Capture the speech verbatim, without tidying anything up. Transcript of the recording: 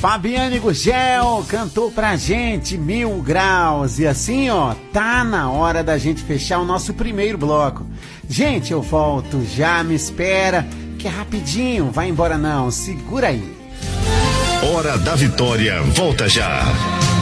Fabiane Gugel cantou pra gente Mil Graus. E assim, ó, tá na hora da gente fechar o nosso primeiro bloco. Gente, eu volto já, me espera, que é rapidinho, vai embora não, segura aí. Hora da Vitória, volta já.